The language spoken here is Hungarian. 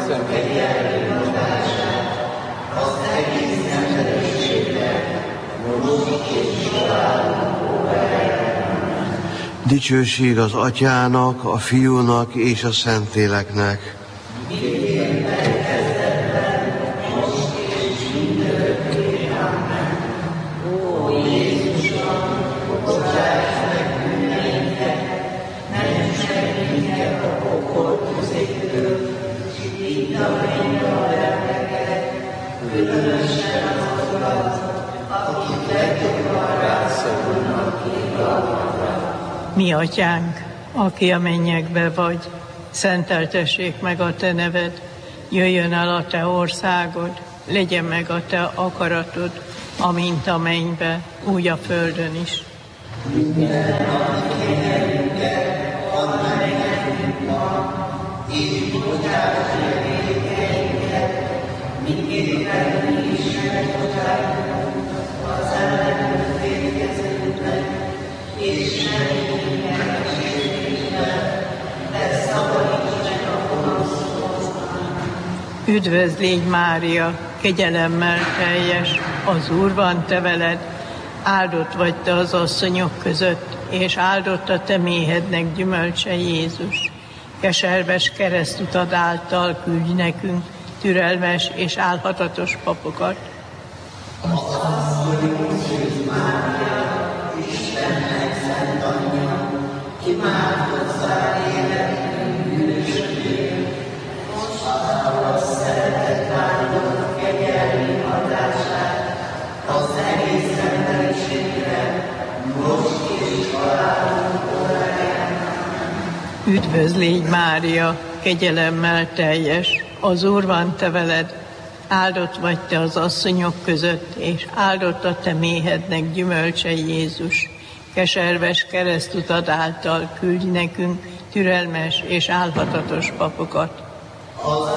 Dicsőség az Atyának, a Fiúnak és a Szentléleknek. Mi Atyánk, aki a mennyekbe vagy, szenteltessék meg a Te neved, jöjjön el a Te országod, legyen meg a Te akaratod, amint a mennybe, úgy a földön is. Minden nap kegyelmünket add meg nekünk ma, és bocsáss meg vétkeinket, miképpen mi is megbocsátunk az ellenünk vétkezőknek, és ne vigyünk ellenségünkbe, de szabadíts meg a gonosztól. Üdvözl légy, Mária, kegyelemmel teljes, az Úr van te veled, áldott vagy te az asszonyok között, és áldott a te méhednek gyümölcse, Jézus. Keserves keresztutad által küldj nekünk türelmes és álhatatos papokat. Istennek szent anyja, imádkozzál életünk bűnösségért, most adta a szeretet áldott kegyelmi adását az egész emberiségre, most és halálunk óráján. Üdvözl légy, Mária, kegyelemmel teljes, az Úr van te veled, áldott vagy te az asszonyok között, és áldott a te méhednek gyümölcse, Jézus. Keserves keresztutad által küldj nekünk türelmes és álhatatos papokat. Az